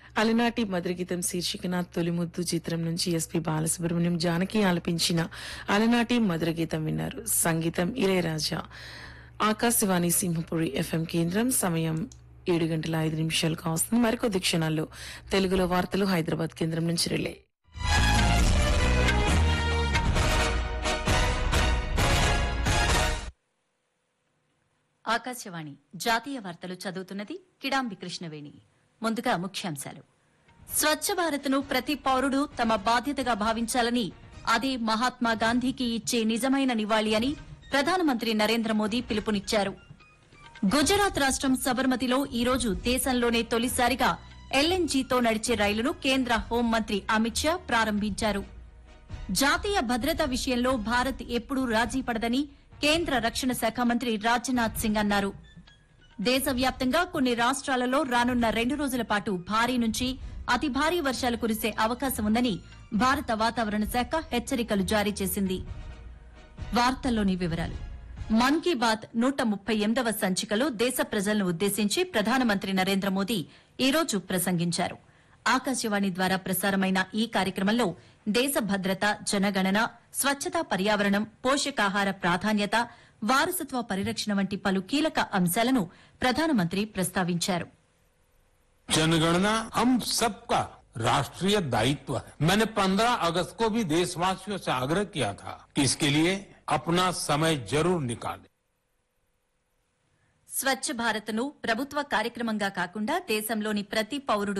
అలనాటి మధురగీతం శీర్షికన తొలిముద్దు చిత్రం నుంచి ఎస్పి బాలసుబ్రహ్మణ్యం జానకి ఆలపించిన అలనాటి మధురగీతం విన్నారు. సంగీతం ఇళయరాజా. ఆకాశవాణి సింహపురి ఎఫ్ఎం కేంద్రం. సమయం 7:05 కావస్తుంది. మరికొద్ది క్షణాల్లో తెలుగులో వార్తలు హైదరాబాద్ కేంద్రం నుంచి రిలే. ఆకాశవాణి జాతీయ వార్తలు చదువుతున్నది కిడాంబి కృష్ణవేణి. ముందుగా ముఖ్యాంశాలు. స్వచ్ఛ భారత్ను ప్రతి పౌరుడు తమ బాధ్యతగా భావించాలని, అదే మహాత్మా గాంధీకి ఇచ్చే నిజమైన నివాళి అని ప్రధానమంత్రి నరేంద్ర మోదీ పిలుపునిచ్చారు. గుజరాత్ రాష్టం సబర్మతిలో ఈరోజు దేశంలోనే తొలిసారిగా ఎల్ఎన్జీతో నడిచే రైలును కేంద్ర హోంమంత్రి అమిత్ షా ప్రారంభించారు. జాతీయ భద్రత విషయంలో భారత్ ఎప్పుడూ రాజీ పడదని కేంద్ర రక్షణ శాఖ మంత్రి రాజ్నాథ్ సింగ్ అన్నారు. దేశవ్యాప్తంగా కొన్ని రాష్ట్రాలలో రానున్న 2 రోజుల పాటు భారీ నుంచి అతి భారీ వర్షాలు కురిసే అవకాశం ఉందని భారత వాతావరణ శాఖ హెచ్చరికలు జారీ చేసింది. వార్తల్లోని వివరాలు. మన్ కీ బాత్ 138వ సంచికలో దేశ ప్రజలను ఉద్దేశించి ప్రధానమంత్రి నరేంద్ర మోదీ ఈరోజు ప్రసంగించారు. ఆకాశవాణి ద్వారా ప్రసారమైన ఈ కార్యక్రమంలో దేశ భద్రత, జనగణన, స్వచ్ఛత, పర్యావరణం, పోషకాహార ప్రాధాన్యత, వారసత్వ పరిరక్షణ వంటి పలు కీలక అంశాలను ప్రధానమంత్రి ప్రస్తావించారు. जनगणना हम सबका राष्ट्रीय दायित्व है. मैंने 15 अगस्त को भी देशवासियों से आग्रह किया था कि इसके लिए अपना समय जरूर निकालें. స్వచ్ఛ భారత్ను ప్రభుత్వ కార్యక్రమంగా కాకుండా దేశంలోని ప్రతి పౌరుడు